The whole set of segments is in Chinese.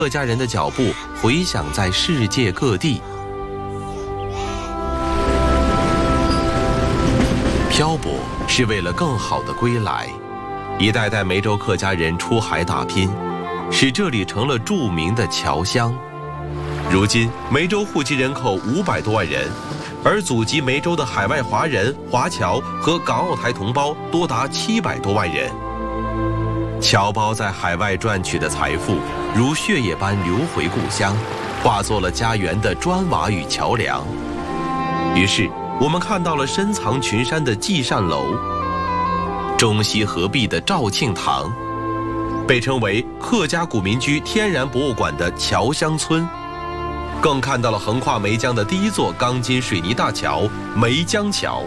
客家人的脚步回响在世界各地。漂泊是为了更好的归来，一代代梅州客家人出海打拼，使这里成了著名的侨乡。如今，梅州户籍人口500多万人，而祖籍梅州的海外华人、华侨和港澳台同胞多达700多万人。侨胞在海外赚取的财富，如血液般流回故乡，化作了家园的砖瓦与桥梁。于是，我们看到了深藏群山的济善楼，中西合璧的肇庆堂，被称为客家古民居天然博物馆的侨乡村，更看到了横跨梅江的第一座钢筋水泥大桥——梅江桥。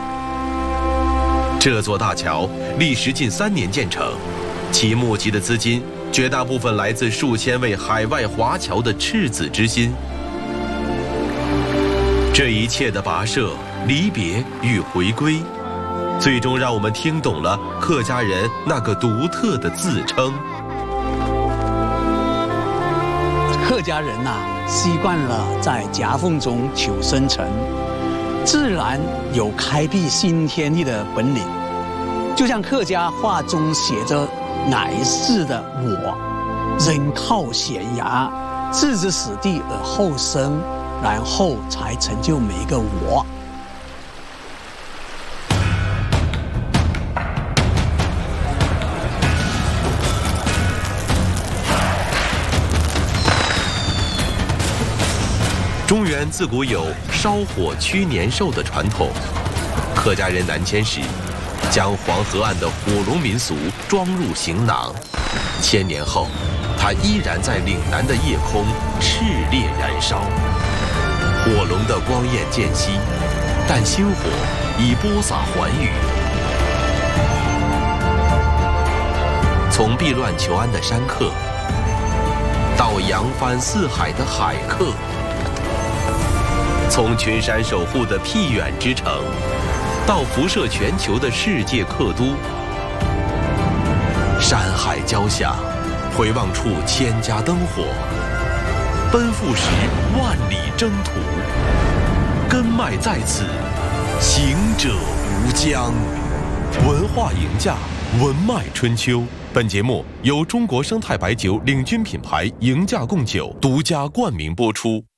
这座大桥历时近3年建成，其募集的资金绝大部分来自数千位海外华侨的赤子之心。这一切的跋涉、离别与回归，最终让我们听懂了客家人那个独特的自称。 客家人习惯了在夹缝中求生存，自然有开辟新天地的本领。就像客家话中写着乃是的我，人靠悬崖，置之死地而后生，然后才成就每一个我。 中原自古有烧火驱年兽的传统，客家人南迁时，将黄河岸的火龙民俗装入行囊，1000年后，它依然在岭南的夜空炽烈燃烧。火龙的光焰渐熄，但星火已播撒寰宇。从避乱求安的山客，到扬帆四海的海客，从群山守护的僻远之城，到辐射全球的世界客都，山海交响，回望处千家灯火，奔赴时万里征途，根脉在此，行者无疆。文化赢家，文脉春秋。本节目由中国生态白酒领军品牌赢家贡酒独家冠名播出。